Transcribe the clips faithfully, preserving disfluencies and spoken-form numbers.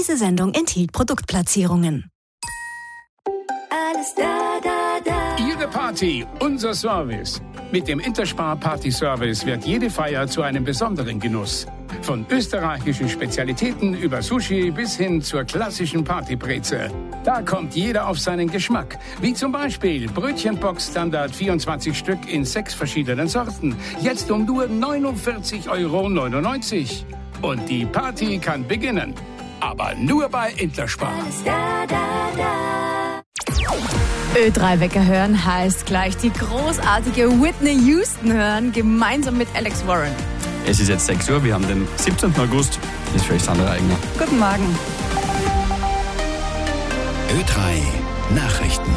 Diese Sendung enthielt Produktplatzierungen. Alles da, da, da. Ihre Party, unser Service. Mit dem Interspar Party Service wird jede Feier zu einem besonderen Genuss. Von österreichischen Spezialitäten über Sushi bis hin zur klassischen Partybreze. Da kommt jeder auf seinen Geschmack. Wie zum Beispiel Brötchenbox Standard vierundzwanzig Stück in sechs verschiedenen Sorten. Jetzt um nur neunundvierzig Euro neunundneunzig. Und die Party kann beginnen. Aber nur bei Interspar. Da, da, da. Ö drei Wecker hören heißt gleich die großartige Whitney Houston hören, gemeinsam mit Alex Warren. Es ist jetzt sechs Uhr, wir haben den siebzehnten August. Das ist für euch Sandra Eigner. Guten Morgen. Ö drei Nachrichten.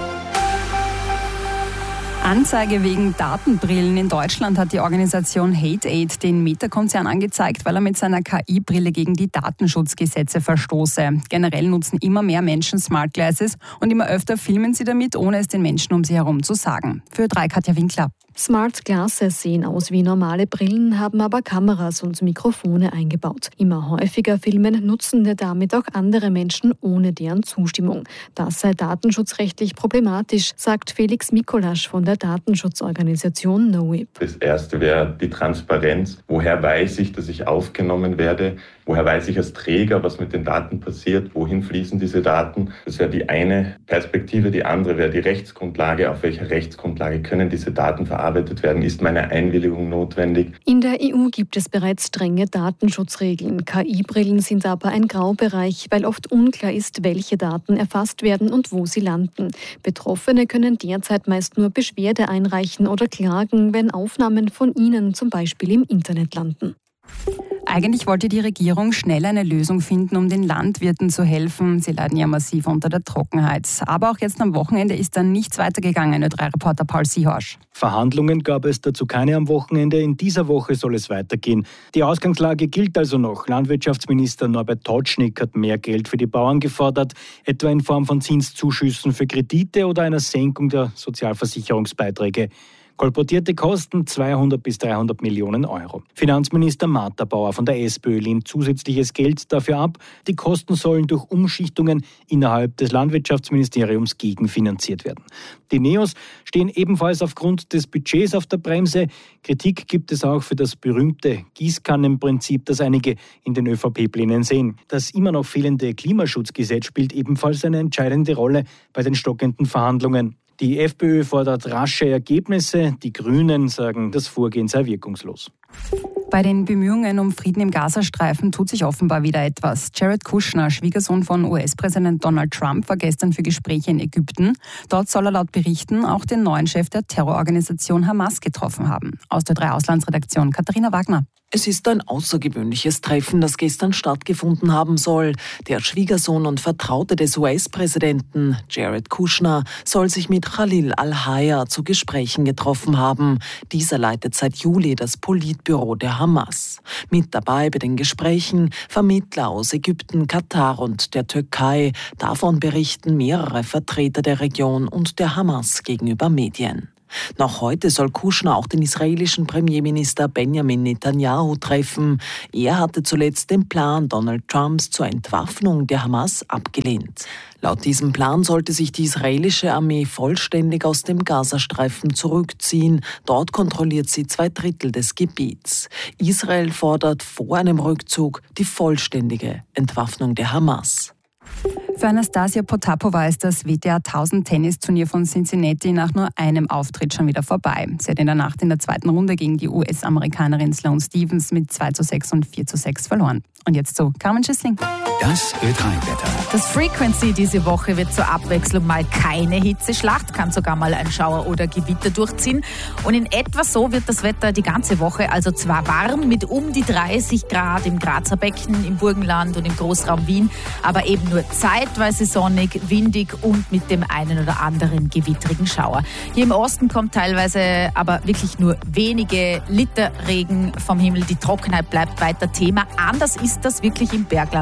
Anzeige wegen Datenbrillen. In Deutschland hat die Organisation HateAid den Meta-Konzern angezeigt, weil er mit seiner K I-Brille gegen die Datenschutzgesetze verstoße. Generell nutzen immer mehr Menschen Smart Glasses und immer öfter filmen sie damit, ohne es den Menschen um sie herum zu sagen. Für drei Katja Winkler. Smart Glasses sehen aus wie normale Brillen, haben aber Kameras und Mikrofone eingebaut. Immer häufiger filmen Nutzende damit auch andere Menschen ohne deren Zustimmung. Das sei datenschutzrechtlich problematisch, sagt Felix Mikolasch von der Datenschutzorganisation NoWip. Das erste wäre die Transparenz. Woher weiß ich, dass ich aufgenommen werde? Woher weiß ich als Träger, was mit den Daten passiert? Wohin fließen diese Daten? Das wäre die eine Perspektive. Die andere wäre die Rechtsgrundlage. Auf welcher Rechtsgrundlage können diese Daten verarbeitet werden? Ist meine Einwilligung notwendig? In der E U gibt es bereits strenge Datenschutzregeln. K I-Brillen sind aber ein Graubereich, weil oft unklar ist, welche Daten erfasst werden und wo sie landen. Betroffene können derzeit meist nur Beschwerde einreichen oder klagen, wenn Aufnahmen von ihnen zum Beispiel im Internet landen. Eigentlich wollte die Regierung schnell eine Lösung finden, um den Landwirten zu helfen. Sie leiden ja massiv unter der Trockenheit. Aber auch jetzt am Wochenende ist dann nichts weitergegangen, Ö drei Reporter Paul Seehorsch. Verhandlungen gab es dazu keine am Wochenende. In dieser Woche soll es weitergehen. Die Ausgangslage gilt also noch. Landwirtschaftsminister Norbert Totschnig hat mehr Geld für die Bauern gefordert, etwa in Form von Zinszuschüssen für Kredite oder einer Senkung der Sozialversicherungsbeiträge. Kolportierte Kosten zweihundert bis dreihundert Millionen Euro. Finanzminister Martha Bauer von der SPÖ lehnt zusätzliches Geld dafür ab. Die Kosten sollen durch Umschichtungen innerhalb des Landwirtschaftsministeriums gegenfinanziert werden. Die Neos stehen ebenfalls aufgrund des Budgets auf der Bremse. Kritik gibt es auch für das berühmte Gießkannenprinzip, das einige in den ÖVP-Plänen sehen. Das immer noch fehlende Klimaschutzgesetz spielt ebenfalls eine entscheidende Rolle bei den stockenden Verhandlungen. Die FPÖ fordert rasche Ergebnisse, die Grünen sagen, das Vorgehen sei wirkungslos. Bei den Bemühungen um Frieden im Gazastreifen tut sich offenbar wieder etwas. Jared Kushner, Schwiegersohn von U S-Präsident Donald Trump, war gestern für Gespräche in Ägypten. Dort soll er laut Berichten auch den neuen Chef der Terrororganisation Hamas getroffen haben. Aus der drei Auslandsredaktion Katharina Wagner. Es ist ein außergewöhnliches Treffen, das gestern stattgefunden haben soll. Der Schwiegersohn und Vertraute des U S-Präsidenten, Jared Kushner, soll sich mit Khalil al-Hayya zu Gesprächen getroffen haben. Dieser leitet seit Juli das Politbüro der Hamas. Mit dabei bei den Gesprächen Vermittler aus Ägypten, Katar und der Türkei. Davon berichten mehrere Vertreter der Region und der Hamas gegenüber Medien. Noch heute soll Kushner auch den israelischen Premierminister Benjamin Netanyahu treffen. Er hatte zuletzt den Plan Donald Trumps zur Entwaffnung der Hamas abgelehnt. Laut diesem Plan sollte sich die israelische Armee vollständig aus dem Gazastreifen zurückziehen. Dort kontrolliert sie zwei Drittel des Gebiets. Israel fordert vor einem Rückzug die vollständige Entwaffnung der Hamas. Für Anastasia Potapova ist das W T A tausend Tennisturnier von Cincinnati nach nur einem Auftritt schon wieder vorbei. Sie hat in der Nacht in der zweiten Runde gegen die U S-Amerikanerin Sloane Stephens mit zwei zu sechs und vier zu sechs verloren. Und jetzt zu Carmen Schissling. Das Ö drei Wetter. Das Frequency diese Woche wird zur Abwechslung mal keine Hitzeschlacht, kann sogar mal ein Schauer oder Gewitter durchziehen. Und in etwa so wird das Wetter die ganze Woche, also zwar warm mit um die dreißig Grad im Grazer Becken, im Burgenland und im Großraum Wien, aber eben nur zeitweise sonnig, windig und mit dem einen oder anderen gewittrigen Schauer. Hier im Osten kommt teilweise aber wirklich nur wenige Liter Regen vom Himmel. Die Trockenheit bleibt weiter Thema. Anders ist das wirklich im Bergland. Da werden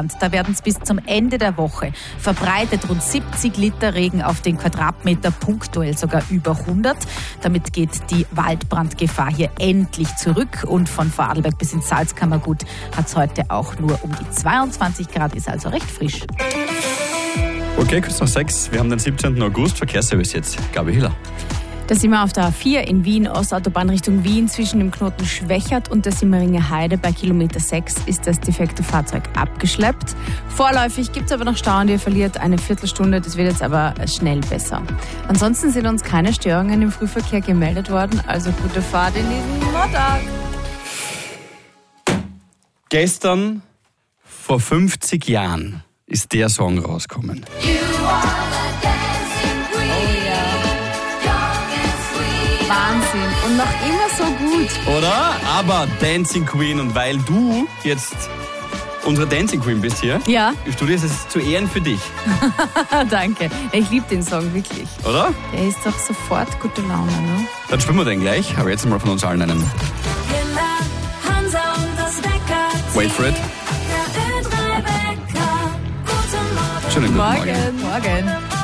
Abends bis zum Ende der Woche verbreitet rund siebzig Liter Regen auf den Quadratmeter, punktuell sogar über hundert. Damit geht die Waldbrandgefahr hier endlich zurück. Und von Vorarlberg bis ins Salzkammergut hat es heute auch nur um die zweiundzwanzig Grad, ist also recht frisch. Okay, kurz nach sechs. Wir haben den siebzehnten August. Verkehrsservice jetzt. Gabi Hiller. Da sind wir auf der A vier in Wien, Ostautobahn Richtung Wien. Zwischen dem Knoten Schwächert und der Simmeringer Heide bei Kilometer sechs ist das defekte Fahrzeug abgeschleppt. Vorläufig gibt es aber noch Stau und ihr verliert eine Viertelstunde. Das wird jetzt aber schnell besser. Ansonsten sind uns keine Störungen im Frühverkehr gemeldet worden. Also gute Fahrt in diesen Montag. Gestern, vor fünfzig Jahren, ist der Song rausgekommen. Wahnsinn. Und noch immer so gut. Oder? Aber Dancing Queen, und weil du jetzt unsere Dancing Queen bist hier, ja, studierst es zu Ehren für dich. Danke. Ich liebe den Song wirklich. Oder? Der ist doch sofort gute Laune, ne? Dann spielen wir den gleich. Aber jetzt mal von uns allen einen. Wait for it. Schönen guten Morgen. Morgen. Morgen.